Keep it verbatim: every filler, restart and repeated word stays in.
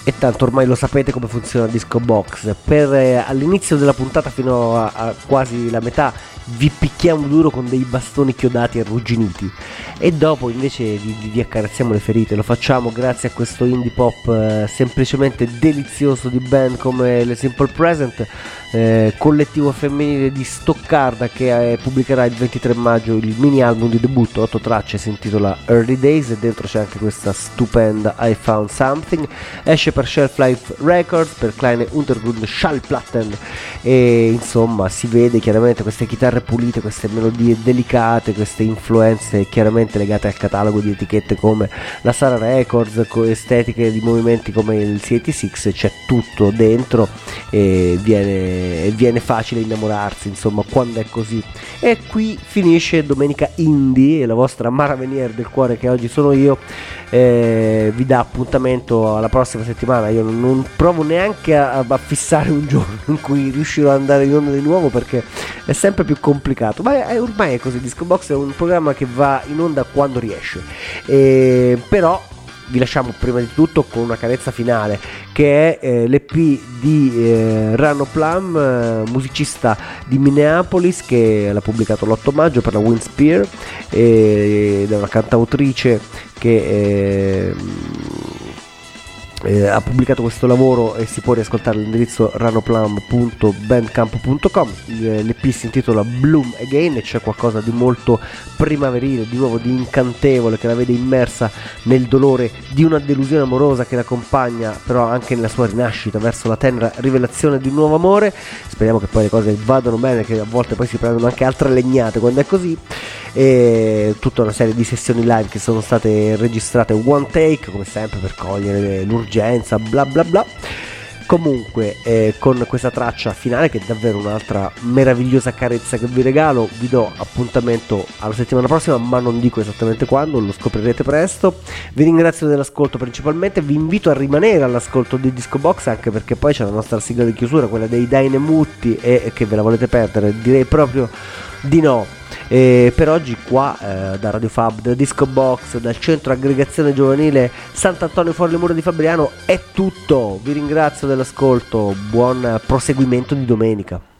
E tanto ormai lo sapete come funziona Disco Box. Per eh, all'inizio della puntata fino a, a quasi la metà vi picchiamo duro con dei bastoni chiodati e arrugginiti, e dopo invece vi, vi, vi accarezziamo le ferite. Lo facciamo grazie a questo indie pop eh, semplicemente delizioso di band come le Simple Present, eh, collettivo femminile di Stoccarda, che eh, pubblicherà il ventitré maggio il mini album di debutto, otto tracce, si intitola Early Days, e dentro c'è anche questa stupenda I Found Something. Esce per Shelf Life Records, per Kleine Untergrund Schallplatten, e insomma si vede chiaramente queste chitarre pulite, queste melodie delicate, queste influenze chiaramente legate al catalogo di etichette come la Sara Records, con estetiche di movimenti come il C ottantasei. C'è tutto dentro e viene, viene facile innamorarsi, insomma, quando è così. E qui finisce Domenica Indie, la vostra Mara Venier del cuore, che oggi sono io. Eh, vi dà appuntamento alla prossima settimana. Io non, non provo neanche a, a fissare un giorno in cui riuscirò ad andare in onda di nuovo, perché è sempre più complicato, ma è, ormai è così. Disco Box è un programma che va in onda quando riesce, eh, però vi lasciamo prima di tutto con una carezza finale, che è eh, l'E P di eh, Rano Plum, eh, musicista di Minneapolis, che l'ha pubblicato l'otto maggio per la Windspear, ed è una cantautrice che eh, Eh, ha pubblicato questo lavoro e si può riascoltare all'indirizzo ranoplum punto bandcamp punto com. L'E P si intitola Bloom Again e c'è qualcosa di molto primaverile, di nuovo di incantevole, che la vede immersa nel dolore di una delusione amorosa che l'accompagna però anche nella sua rinascita verso la tenera rivelazione di un nuovo amore. Speriamo che poi le cose vadano bene, che a volte poi si prendono anche altre legnate quando è così. E tutta una serie di sessioni live che sono state registrate one take, come sempre, per cogliere l'urgenza, bla bla bla. Comunque eh, con questa traccia finale, che è davvero un'altra meravigliosa carezza che vi regalo, vi do appuntamento alla settimana prossima, ma non dico esattamente quando, lo scoprirete presto. Vi ringrazio dell'ascolto principalmente, vi invito a rimanere all'ascolto di Disco Box, anche perché poi c'è la nostra sigla di chiusura, quella dei Dynamutti, e che ve la volete perdere? Direi proprio di no. E per oggi qua eh, da Radio Fab, da Disco Box, dal centro aggregazione giovanile Sant'Antonio Fuori le Mura di Fabriano è tutto. Vi ringrazio dell'ascolto, buon proseguimento di domenica.